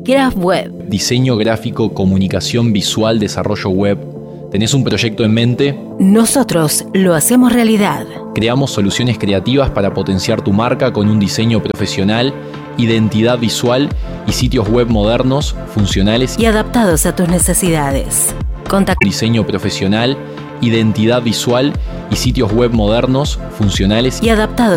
Graph Web. Diseño gráfico, comunicación visual, desarrollo web. ¿Tenés un proyecto en mente? Nosotros lo hacemos realidad. Creamos soluciones creativas para potenciar tu marca con un diseño profesional, identidad visual y sitios web modernos, funcionales Y adaptados a tus necesidades. Diseño profesional, identidad visual y sitios web modernos, funcionales Y adaptados